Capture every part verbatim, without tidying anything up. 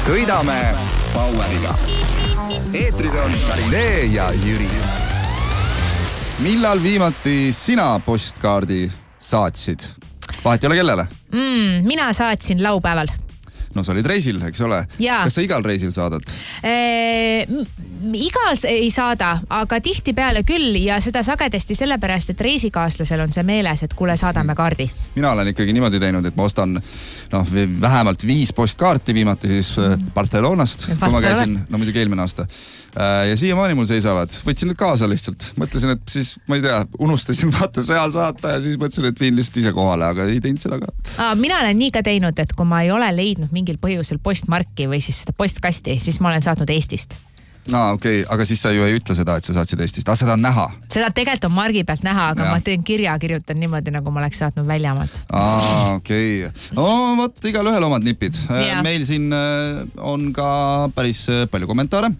sõidame Baueriga. Eetris on Karinee ja Jüri. Millal viimati sina postkaardi saatsid? Vahet ei ole kellele? Mm, mina saatsin laupäeval. No sa olid reisil, eks ole? Ja. Kas sa igal reisil saadad? E, igal ei saada, aga tihti peale küll ja seda sagedasti sellepärast, et reisikaaslasel on see meeles, et kuule, saadame kaardi. Mina olen ikkagi niimoodi teinud, et ma ostan no, vähemalt viis postkaarti viimati siis Barcelonast, kui ma käisin, no muidugi eelmine aasta. Ja siiamaani mul seisavad. Võtsin nüüd kaasa lihtsalt. Mõtlesin, et siis, ma ei tea, unustasin vaata seal saata ja siis mõtlesin, et viin lihtsalt ise kohale, aga ei teinud seda ka. Aa, mina olen nii ka teinud, et kui ma ei ole leidnud mingil põhjusel postmarki või siis seda postkasti, siis ma olen saatnud Eestist. Aa, okei, okay. Aga siis sa ju ei ütle seda, et sa saatsid Eestist. Ah, seda on näha. Seda tegelikult on margi pealt näha, aga ja. Ma teen kirja, kirjutan niimoodi, nagu ma oleks saatnud väljamaalt. Aa, okei. Okay. No, võt, igal ühel omad nipid. Ja. Meil siin on ka päris palju kommentaare.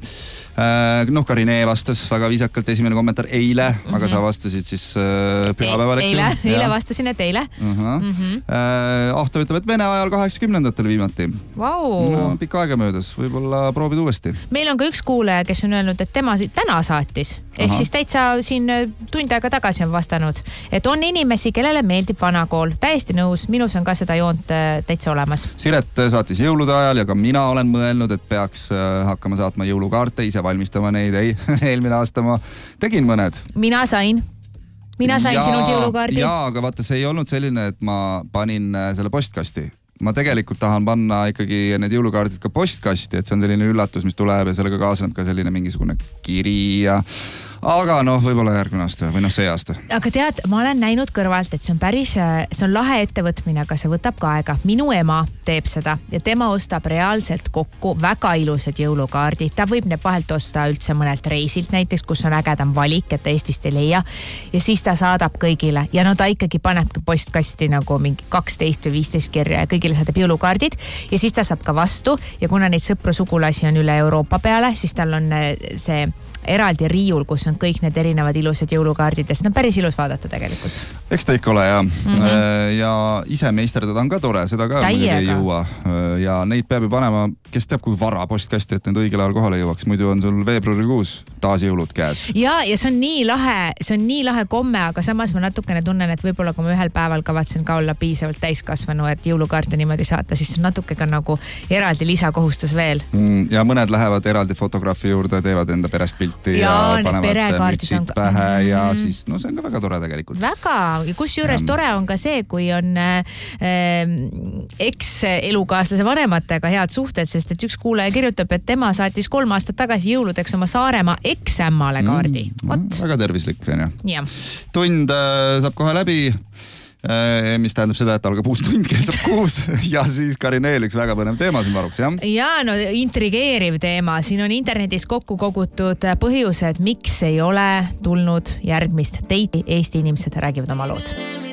Noh, Karinee vastas väga viisakalt esimene kommentaar eile, mm-hmm. aga sa vastasid siis pühapäeval, eks? Eile, eile vastasin, et eile. Uh-huh. Mm-hmm. Ahto ütleb, et Vene ajal kaheksakümnendatel viimati. Wow. No, pikka aega möödas, võib-olla proovid uuesti. Meil on ka üks kuulaja, kes on öelnud, et tema täna saatis. Ehk Aha. siis täitsa siin tund aega tagasi on vastanud, et on inimesi, kellele meeldib vanakool. Täiesti nõus, minus on ka seda joont täitsa olemas. Siret saatis jõulude ajal ja ka mina olen mõelnud, et peaks hakkama saatma jõulukaarte, ise valmistama neid. Ei, eelmine aasta ma tegin mõned. Mina sain. Mina sain ja, sinult jõulukaardi. Jaa, aga vaata, see ei olnud selline, et ma panin selle postkasti. Ma tegelikult tahan panna ikkagi need jõulukaardid ka postkasti, et see on selline üllatus, mis tuleb ja sellega kaasneb ka selline mingisugune kiri ja... Aga noh, võib-olla järgmine aasta või noh, see aasta. Aga tead, ma olen näinud kõrvalt, et see on päris, see on lahe ettevõtmine, aga see võtab ka aega. Minu ema teeb seda ja tema ostab reaalselt kokku väga ilusad jõulukaardid. Ta võib need vahelt osta üldse mõnelt reisilt näiteks, kus on ägedam valik, et ta Eestist ei leia. Ja siis ta saadab kõigile ja no ta ikkagi panebki postkasti nagu mingi kaksteist või viisteist kirja ja kõigile saadab jõulukaardid ja siis ta saab ka vastu ja kuna neid sõpru sugulasi on üle Euroopa peale, siis tal on see eraldi riiul, kus on kõik need erinevad ilusad jõulukaardidest. No päris ilus vaadata tegelikult. Eks ta ikka ole ja. Mm-hmm. Ja ise meisterdada on ka tore, seda ka muidugi ei jõua. Ja neid peab ju panema, kes teab kui vara postkasti, et need õigel ajal kohale jõuaks. Muidu on sul veebruarikuus taas jõulud käes. Ja, ja see on nii lahe, see on nii lahe komme, aga samas ma natukene tunnen, et võib-olla kui ma ühel päeval kavatsen ka olla piisavalt täiskasvanu, et jõulukaarte niimoodi saata, siis on natuke ka nagu eraldi lisakohustus veel. Ja mõned lähevad eraldi fotograafi juurde, teevad enda perest pilti ja, ja panevad mütsid pähe ja mm-hmm. siis, no see on ka väga tore tegelikult. Väga, kus juures ja. Tore on ka see, kui on äh, eks-elukaaslase vanematega head suhted, sest et üks kuulaja kirjutab, et tema saatis kolm aastat tagasi jõuludeks oma Saaremaa eks-ämmale kaardi. Mm, väga tervislik on ju. Ja. Tund äh, saab kohe läbi. Mis tähendab seda, et algab uus tund, kell saab kuus ja siis Karineel üks väga põnev teema siin varuks, jah? Ja, no intrigeeriv teema. Siin on internetis kokku kogutud põhjused, miks ei ole tulnud järgmist teiti. Eesti inimesed räägivad oma lood.